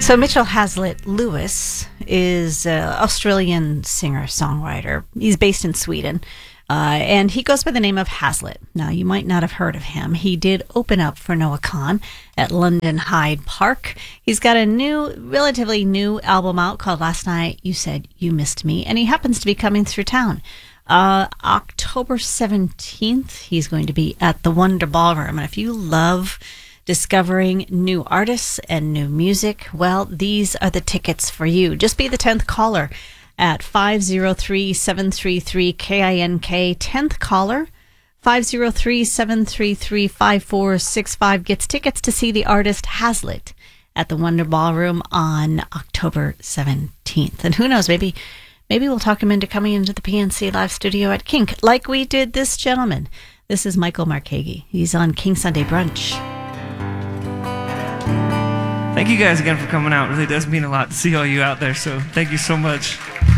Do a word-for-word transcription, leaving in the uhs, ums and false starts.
So Mitchell Hazlitt Lewis is an Australian singer-songwriter. He's based in Sweden, uh, and he goes by the name of Hazlitt. Now, you might not have heard of him. He did open up for Noah Kahan at London Hyde Park. He's got a new, relatively new album out called Last Night You Said You Missed Me, and he happens to be coming through town. Uh, October seventeenth, he's going to be at the Wonder Ballroom, and if you love discovering new artists and new music, well, these are the tickets for you. Just be the tenth caller at five oh three, seven three three, K I N K. tenth caller, five oh three, seven three three, five four six five gets tickets to see the artist Hazlitt at the Wonder Ballroom on October seventeenth. And who knows, maybe maybe we'll talk him into coming into the P N C Live studio at Kink, like we did this gentleman. This is Michael Marcheghi. He's on King Sunday Brunch. Thank you guys again for coming out. It really does mean a lot to see all you out there, so thank you so much.